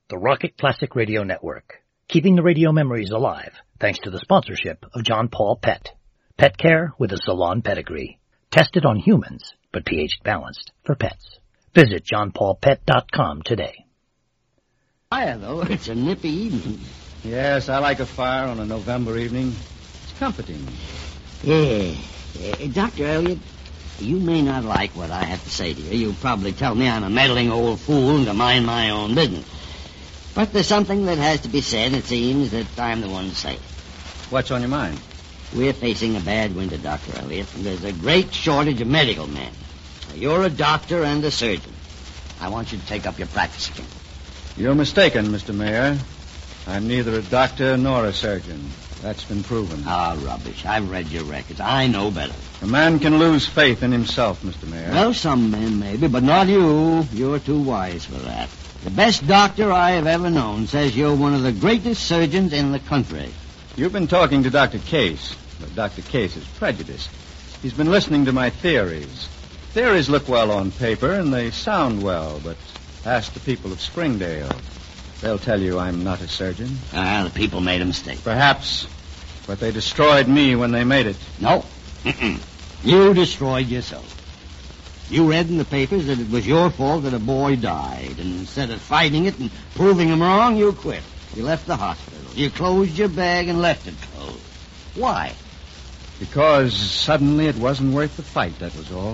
the Rocket Classic Radio Network, keeping the radio memories alive thanks to the sponsorship of John Paul Pet. Pet care with a salon pedigree. Tested on humans, but pH balanced for pets. Visit johnpaulpet.com today. Fire, though. It's a nippy evening. Yes, I like a fire on a November evening. It's comforting. Yeah. Dr. Elliot, you may not like what I have to say to you. You'll probably tell me I'm a meddling old fool and to mind my own business. But there's something that has to be said, and it seems that I'm the one to say it. What's on your mind? We're facing a bad winter, Dr. Elliot, and there's a great shortage of medical men. You're a doctor and a surgeon. I want you to take up your practice again. You're mistaken, Mr. Mayor. I'm neither a doctor nor a surgeon. That's been proven. Ah, rubbish. I've read your records. I know better. A man can lose faith in himself, Mr. Mayor. Well, some men maybe, but not you. You're too wise for that. The best doctor I have ever known says you're one of the greatest surgeons in the country. You've been talking to Dr. Case, but Dr. Case is prejudiced. He's been listening to my theories. Theories look well on paper, and they sound well, but ask the people of Springdale. They'll tell you I'm not a surgeon. The people made a mistake. Perhaps, but they destroyed me when they made it. No. You destroyed yourself. You read in the papers that it was your fault that a boy died, and instead of fighting it and proving him wrong, you quit. You left the hospital. You closed your bag and left it closed. Why? Because suddenly it wasn't worth the fight, that was all.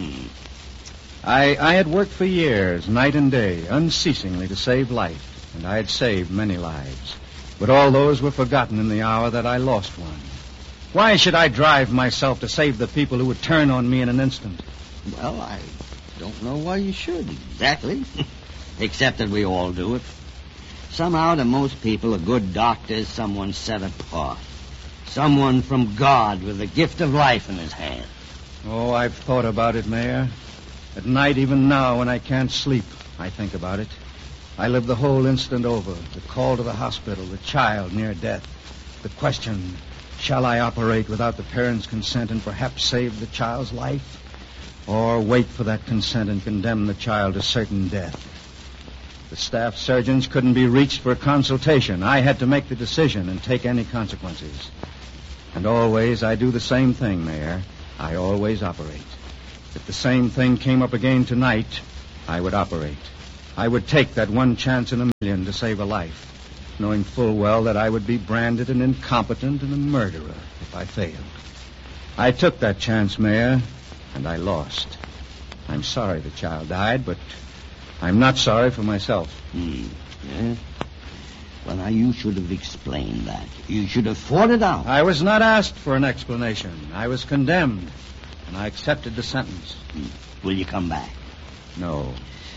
I had worked for years, night and day, unceasingly to save life, and I had saved many lives. But all those were forgotten in the hour that I lost one. Why should I drive myself to save the people who would turn on me in an instant? Well, I don't know why you should, exactly. Except that we all do it. Somehow, to most people, a good doctor is someone set apart. Someone from God with the gift of life in his hand. Oh, I've thought about it, Mayor. At night, even now, when I can't sleep, I think about it. I live the whole incident over. The call to the hospital, the child near death. The question, shall I operate without the parents' consent and perhaps save the child's life? Or wait for that consent and condemn the child to certain death? The staff surgeons couldn't be reached for a consultation. I had to make the decision and take any consequences. And always I do the same thing, Mayor. I always operate. If the same thing came up again tonight, I would operate. I would take that one chance in a million to save a life, knowing full well that I would be branded an incompetent and a murderer if I failed. I took that chance, Mayor, and I lost. I'm sorry the child died, but I'm not sorry for myself. Yeah? Well, now, you should have explained that. You should have fought it out. I was not asked for an explanation. I was condemned, and I accepted the sentence. Will you come back? No.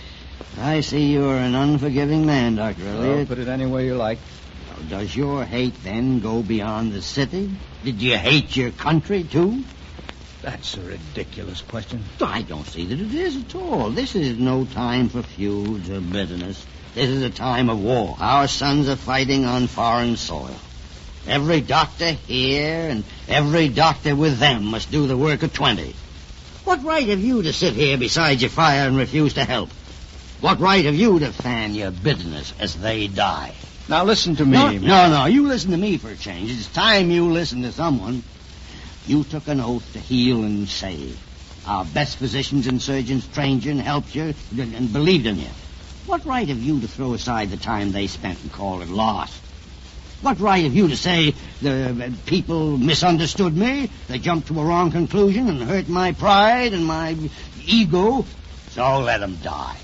I see you're an unforgiving man, Dr. Elliot. Well, put it any way you like. Now, does your hate then go beyond the city? Did you hate your country, too? That's a ridiculous question. I don't see that it is at all. This is no time for feuds or bitterness. This is a time of war. Our sons are fighting on foreign soil. Every doctor here and every doctor with them must do the work of 20. What right have you to sit here beside your fire and refuse to help? What right have you to fan your bitterness as they die? Now listen to me. No, you listen to me for a change. It's time you listen to someone. You took an oath to heal and save. Our best physicians and surgeons trained you and helped you and believed in you. What right have you to throw aside the time they spent and call it lost? What right have you to say the people misunderstood me, they jumped to a wrong conclusion and hurt my pride and my ego, so let them die?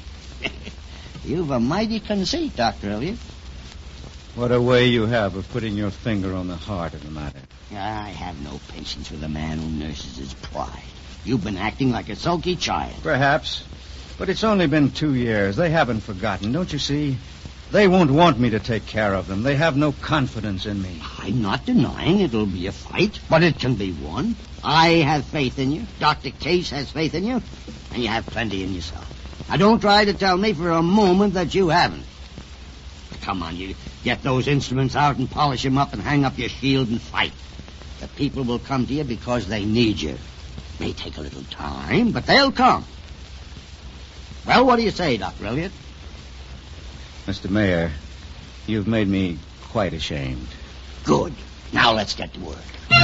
You've a mighty conceit, Dr. Elliot. What a way you have of putting your finger on the heart of the matter. I have no patience with a man who nurses his pride. You've been acting like a sulky child. Perhaps. But it's only been 2 years. They haven't forgotten, don't you see? They won't want me to take care of them. They have no confidence in me. I'm not denying it'll be a fight, but it can be won. I have faith in you. Dr. Case has faith in you. And you have plenty in yourself. Now, don't try to tell me for a moment that you haven't. Come on, you get those instruments out and polish them up and hang up your shield and fight. The people will come to you because they need you. It may take a little time, but they'll come. Well, what do you say, Dr. Elliot? Mr. Mayor, you've made me quite ashamed. Good. Now let's get to work.